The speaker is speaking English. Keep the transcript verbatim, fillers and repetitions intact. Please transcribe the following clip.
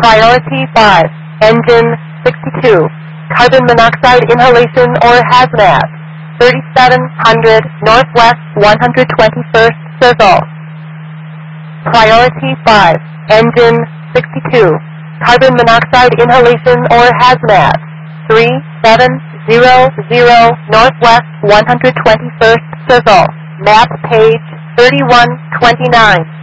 Priority five, Engine sixty-two, carbon monoxide inhalation or hazmat, thirty-seven hundred Northwest one hundred twenty-first Circle. Priority five, Engine sixty-two, carbon monoxide inhalation or hazmat, three seven zero zero Northwest one hundred twenty-first Circle, map page thirty-one twenty-nine.